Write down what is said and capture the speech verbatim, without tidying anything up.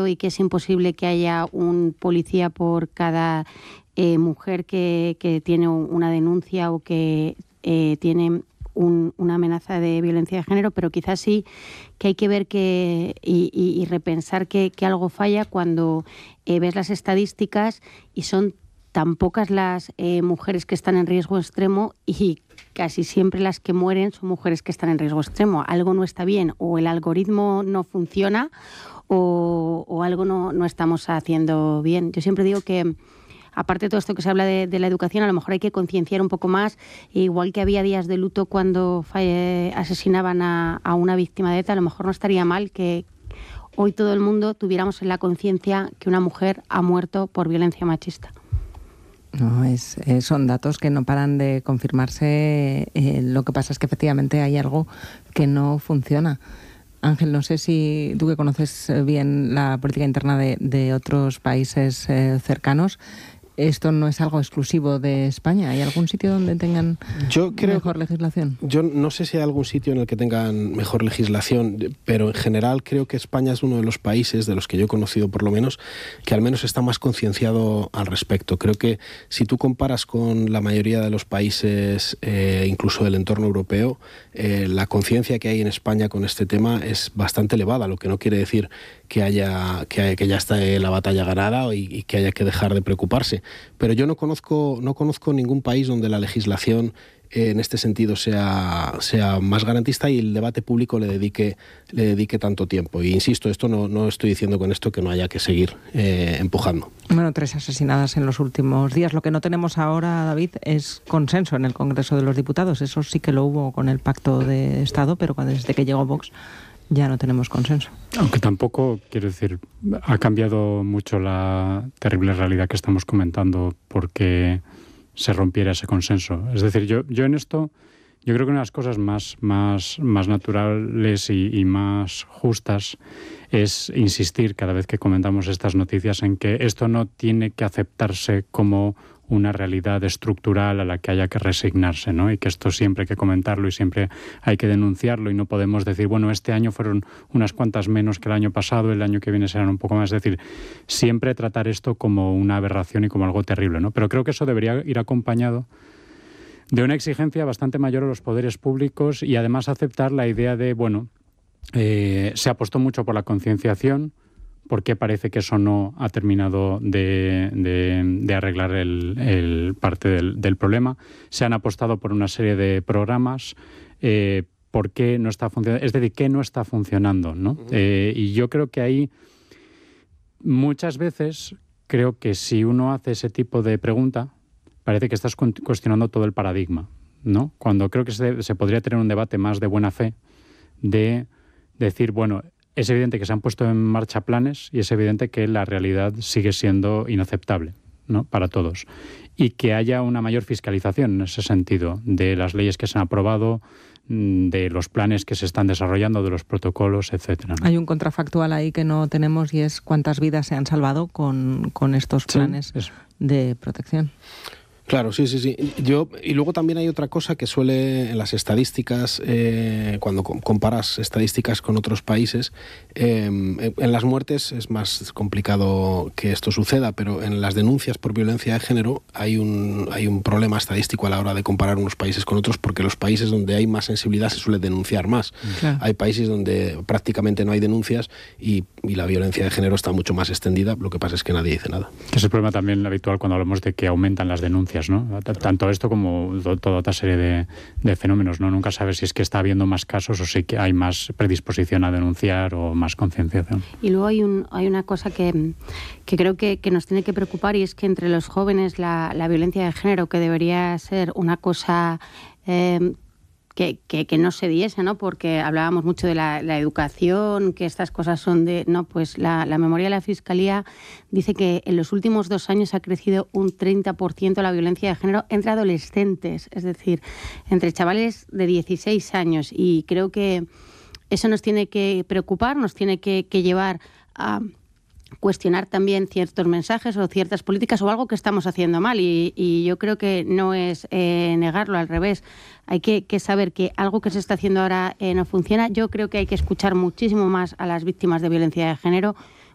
y que es imposible que haya un policía por cada eh, mujer que, que tiene una denuncia o que eh, tiene un, una amenaza de violencia de género, pero quizás sí que hay que ver que y, y, y repensar que, que algo falla cuando eh, ves las estadísticas y son tan pocas las eh, mujeres que están en riesgo extremo y casi siempre las que mueren son mujeres que están en riesgo extremo. Algo no está bien, o el algoritmo no funciona o, o algo no, no estamos haciendo bien. Yo siempre digo que, aparte de todo esto que se habla de, de la educación, a lo mejor hay que concienciar un poco más, igual que había días de luto cuando falle, asesinaban a, a una víctima de ETA, a lo mejor no estaría mal que hoy todo el mundo tuviéramos en la conciencia que una mujer ha muerto por violencia machista. No, es, eh, son datos que no paran de confirmarse. Eh, lo que pasa es que efectivamente hay algo que no funciona. Ángel, no sé si tú, que conoces bien la política interna de, de otros países eh, cercanos, esto no es algo exclusivo de España. ¿Hay algún sitio donde tengan yo creo, mejor legislación? Yo no sé si hay algún sitio en el que tengan mejor legislación, pero en general creo que España es uno de los países, de los que yo he conocido por lo menos, que al menos está más concienciado al respecto. Creo que si tú comparas con la mayoría de los países, eh, incluso del entorno europeo, eh, la conciencia que hay en España con este tema es bastante elevada, lo que no quiere decir que haya que, haya, que ya está la batalla ganada y, y que haya que dejar de preocuparse. Pero yo no conozco, no conozco ningún país donde la legislación eh, en este sentido sea, sea más garantista y el debate público le dedique, le dedique tanto tiempo. Y insisto, esto no, no estoy diciendo con esto que no haya que seguir eh, empujando. Bueno, tres asesinadas en los últimos días. Lo que no tenemos ahora, David, es consenso en el Congreso de los Diputados. Eso sí que lo hubo con el Pacto de Estado, pero desde que llegó Vox ya no tenemos consenso. Aunque tampoco, quiero decir, ha cambiado mucho la terrible realidad que estamos comentando porque se rompiera ese consenso. Es decir, yo, yo en esto, yo creo que una de las cosas más, más, más naturales y, y más justas es insistir cada vez que comentamos estas noticias en que esto no tiene que aceptarse como una realidad estructural a la que haya que resignarse, ¿no? Y que esto siempre hay que comentarlo y siempre hay que denunciarlo y no podemos decir, bueno, este año fueron unas cuantas menos que el año pasado, el año que viene serán un poco más. Es decir, siempre tratar esto como una aberración y como algo terrible, ¿no? Pero creo que eso debería ir acompañado de una exigencia bastante mayor a los poderes públicos y además aceptar la idea de, bueno, eh, se apostó mucho por la concienciación, porque parece que eso no ha terminado de, de, de arreglar el, el parte del, del problema. Se han apostado por una serie de programas. Eh, ¿Por qué no está funcionando? Es decir, ¿qué no está funcionando, ¿no? Uh-huh. Eh, y yo creo que ahí muchas veces creo que si uno hace ese tipo de pregunta, parece que estás cuestionando todo el paradigma, ¿no? Cuando creo que se, se podría tener un debate más de buena fe, de decir, bueno, es evidente que se han puesto en marcha planes y es evidente que la realidad sigue siendo inaceptable, ¿no? Para todos. Y que haya una mayor fiscalización en ese sentido de las leyes que se han aprobado, de los planes que se están desarrollando, de los protocolos, etcétera, ¿no? Hay un contrafactual ahí que no tenemos y es cuántas vidas se han salvado con, con estos planes sí, de protección. Claro, sí, sí, sí. Yo, y luego también hay otra cosa que suele en las estadísticas, eh, cuando comparas estadísticas con otros países, eh, en las muertes es más complicado que esto suceda, pero en las denuncias por violencia de género hay un, hay un problema estadístico a la hora de comparar unos países con otros, porque los países donde hay más sensibilidad se suele denunciar más. Claro. Hay países donde prácticamente no hay denuncias y, y la violencia de género está mucho más extendida, lo que pasa es que nadie dice nada. Que es el problema también habitual cuando hablamos de que aumentan las denuncias, ¿no? Tanto esto como toda otra serie de, de fenómenos, ¿no? Nunca sabes si es que está habiendo más casos o si que hay más predisposición a denunciar o más concienciación. Y luego hay un hay una cosa que, que creo que, que nos tiene que preocupar, y es que entre los jóvenes la, la violencia de género, que debería ser una cosa eh, que, que, que no se diese, ¿no? Porque hablábamos mucho de la, la educación, que estas cosas son de... No, pues la, la memoria de la Fiscalía dice que en los últimos dos años ha crecido un treinta por ciento la violencia de género entre adolescentes, es decir, entre chavales de dieciséis años. Y creo que eso nos tiene que preocupar, nos tiene que, que llevar a cuestionar también ciertos mensajes o ciertas políticas o algo que estamos haciendo mal, y, y yo creo que no es eh, negarlo, al revés. Hay que, que saber que algo que se está haciendo ahora eh, no funciona. Yo creo que hay que escuchar muchísimo más a las víctimas de violencia de género.